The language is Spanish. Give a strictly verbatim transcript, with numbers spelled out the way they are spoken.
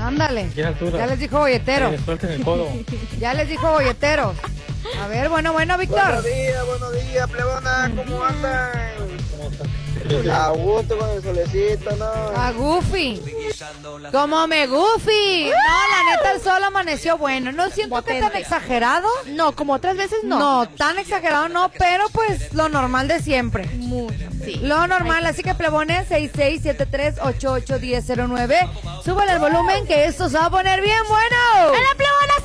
Ándale. ¿Qué altura? Ya les dijo bolletero. Eh, suelten el codo. Ya les dijo bolletero. A ver, bueno, bueno, Víctor. Buenos días, buenos días, plebona, ¿cómo andan? ¿Cómo estás? A gusto con el solecito, ¿no? A Goofy. Como me Goofy. No, la neta, el sol amaneció bueno. No siento que tan exagerado. No, como otras veces no. No, tan exagerado no, pero pues lo normal de siempre. Mucho, sí. Lo normal, así que plebones, seis seis siete tres ocho ocho uno cero cero nueve. Súbale el volumen que esto se va a poner bien bueno. ¡En la plebona